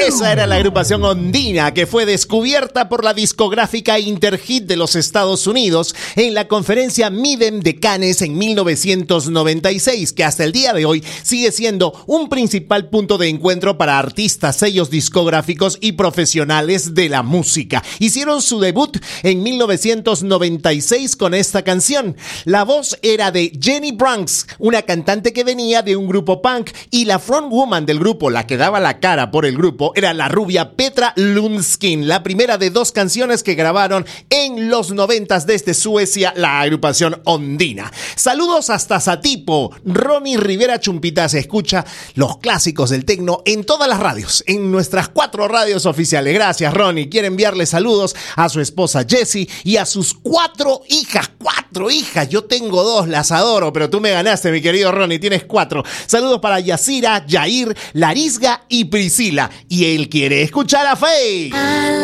Esa era la agrupación Ondina, que fue descubierta por la discográfica Interhit de los Estados Unidos en la conferencia Midem de Cannes en 1996, que hasta el día de hoy sigue siendo un principal punto de encuentro para artistas, sellos discográficos y profesionales de la música. Hicieron su debut en 1996 con esta canción. La voz era de Jenny Branks, una cantante que venía de un grupo punk, y la frontwoman del grupo, la que daba la cara por el grupo, era la rubia Petra Lundskin, la primera de dos canciones que grabaron en los 90s desde Suecia, la agrupación Ondina. Saludos hasta Satipo. Ronnie Rivera Chumpita se escucha los clásicos del tecno en todas las radios, en nuestras 4 radios oficiales. Gracias, Ronnie. Quiere enviarle saludos a su esposa Jessie y a sus 4 hijas. 4 hijas. Yo tengo 2, las adoro, pero tú me ganaste, mi querido Ronnie. Tienes 4. Saludos para Yasira, Yair, Larisga y Priscila. Y él quiere escuchar a Faye.